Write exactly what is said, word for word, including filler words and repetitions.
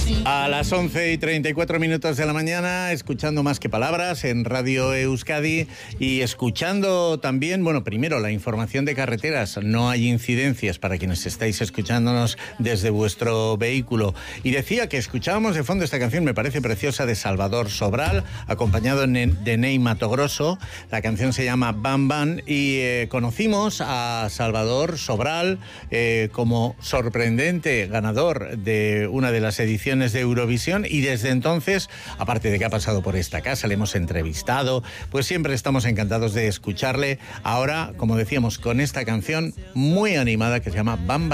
A las once y treinta y cuatro minutos de la mañana, escuchando Más que Palabras en Radio Euskadi y escuchando también, bueno, primero la información de carreteras. No hay incidencias para quienes estáis escuchándonos desde vuestro vehículo. Y decía que escuchábamos de fondo esta canción, me parece preciosa, de Salvador Sobral, acompañado de Ney Matogrosso. La canción se llama Bam Bam y eh, conocimos a Salvador Sobral eh, como sorprendente ganador de una de las ediciones de Eurovisión, y desde entonces, aparte de que ha pasado por esta casa, le hemos entrevistado, pues siempre estamos encantados de escucharle. Ahora, como decíamos, con esta canción muy animada que se llama Bam Bam.